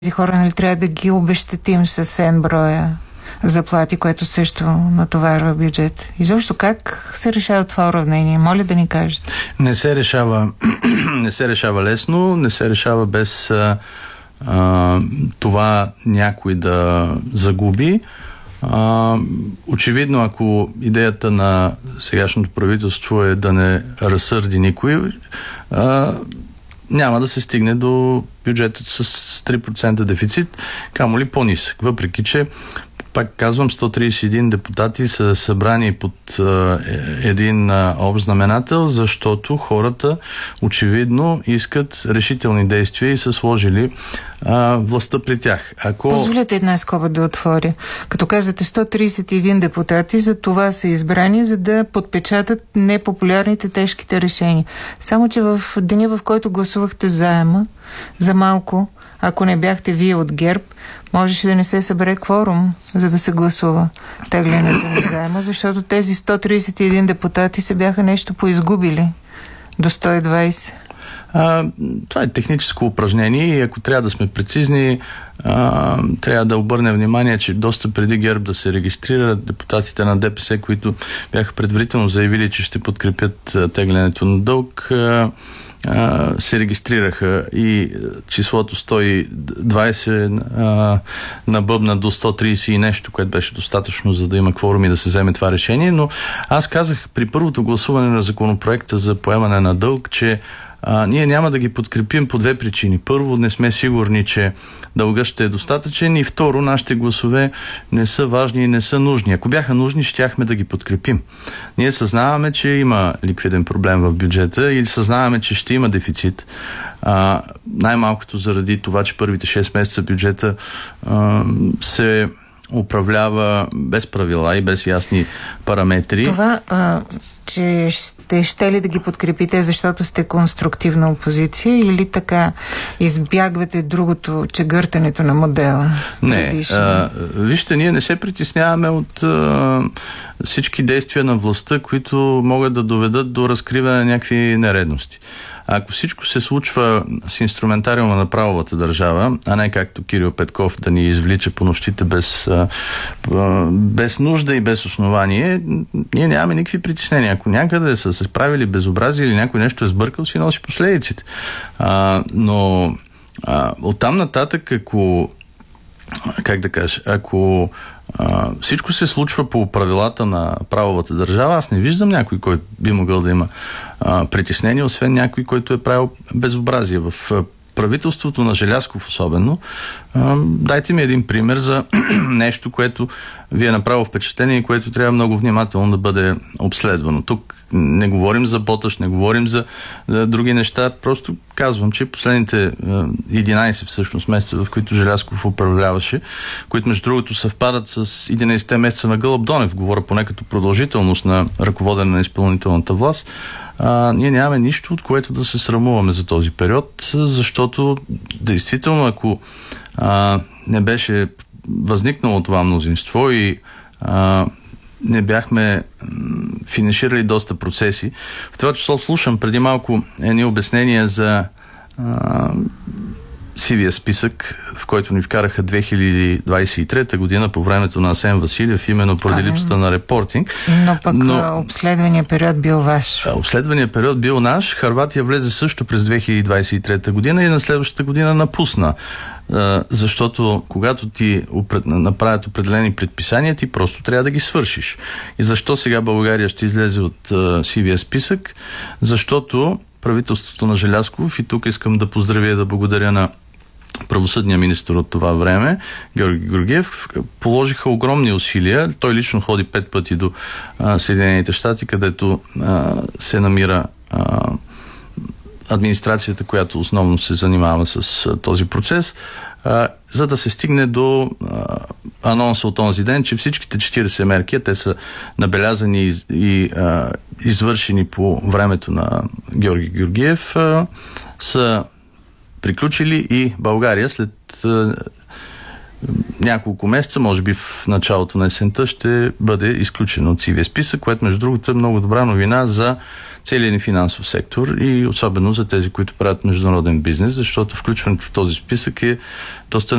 Тези хора, нали, трябва да ги обезщетим с N броя заплати, което също натоварва бюджет. Изобщо как се решава това уравнение? Моля да ни кажете. Не се решава лесно, не се решава без това някой да загуби. Очевидно, ако идеята на сегашното правителство е да не разсърди никой, няма да се стигне до бюджетът с 3% дефицит, камо ли по-нисък. Въпреки че, пак казвам, 131 депутати са събрани под един общ знаменател, защото хората очевидно искат решителни действия и са сложили властта при тях. Позволете една скоба да отворя. Като казвате 131 депутати, за това са избрани, за да подпечатат непопулярните, тежките решения. Само че в деня, в който гласувахте заема, за малко, ако не бяхте вие от ГЕРБ, можеше да не се събере кворум, за да се гласува теглянето на заема, защото тези 131 депутати се бяха нещо поизгубили до 120. Това е техническо упражнение и ако трябва да сме прецизни, трябва да обърнем внимание, че доста преди ГЕРБ да се регистрират, депутатите на ДПС, които бяха предварително заявили, че ще подкрепят теглянето на дълг, се регистрираха и числото 120 набъбна до 130 и нещо, което беше достатъчно, за да има кворум и да се вземе това решение. Но аз казах при първото гласуване на законопроекта за поемане на дълг, че ние няма да ги подкрепим по две причини. Първо, не сме сигурни, че дългът ще е достатъчен, и второ, нашите гласове не са важни и не са нужни. Ако бяха нужни, щяхме да ги подкрепим. Ние съзнаваме, че има ликвиден проблем в бюджета и съзнаваме, че ще има дефицит. Най-малкото заради това, че първите 6 месеца бюджета се управлява без правила и без ясни параметри. Това, че ще ли да ги подкрепите, защото сте конструктивна опозиция, или така избягвате другото, чегъртането на модела? Не. Вижте, ние не се притесняваме от всички действия на властта, които могат да доведат до разкриване на някакви нередности. Ако всичко се случва с инструментариума на правовата държава, а не както Кирил Петков да ни извлича по нощите без нужда и без основание, ние нямаме никакви притеснения. Ако някъде са се справили безобразие или някой нещо е сбъркал, си носи последиците. Но оттам нататък, ако всичко се случва по правилата на правовата държава, аз не виждам някой, който би могъл да има притеснение, освен някой, който е правил безобразие. В правителството на Желязков особено, дайте ми един пример за нещо, което ви е направило впечатление и което трябва много внимателно да бъде обследвано. Тук не говорим за боташ, не говорим за други неща, просто казвам, че последните 11 всъщност месеца, в които Желязков управляваше, които между другото съвпадат с 11 месеца на Гълъб Донев, говоря поне като продължителност на ръководене на изпълнителната власт, ние нямаме нищо, от което да се срамуваме за този период, защото действително, ако не беше възникнало това мнозинство и не бяхме финиширали доста процеси. В това число слушам преди малко едни обяснения за сивия списък, в който ни вкараха 2023 година по времето на Асен Василев, именно поради липсата на репортинг. Но пък обследвания период бил ваш. Обследвания период бил наш. Хърватия влезе също през 2023 година и на следващата година напусна. Защото когато ти направят определени предписания, ти просто трябва да ги свършиш. И защо сега България ще излезе от сивия списък? Защото правителството на Желязков, и тук искам да поздравя и да благодаря на правосъдния министър от това време, Георги Георгиев, положиха огромни усилия. Той лично ходи 5 пъти до Съединените щати, където се намира администрацията, която основно се занимава с този процес, за да се стигне до анонса от този ден, че всичките 40 мерки, те са набелязани и извършени по времето на Георги Георгиев, са приключили и България след няколко месеца, може би в началото на есента, ще бъде изключено от сивия списък, което между другото е много добра новина за целия ни финансов сектор и особено за тези, които правят международен бизнес, защото включването в този списък е доста